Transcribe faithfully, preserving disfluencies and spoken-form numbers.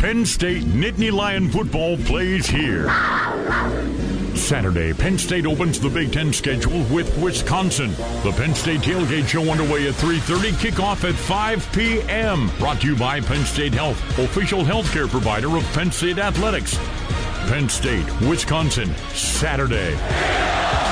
Penn State Nittany Lion football plays here. Saturday, Penn State opens the Big Ten schedule with Wisconsin. The Penn State Tailgate Show underway at three thirty, kickoff at five p.m. Brought to you by Penn State Health, official healthcare provider of Penn State Athletics. Penn State, Wisconsin, Saturday.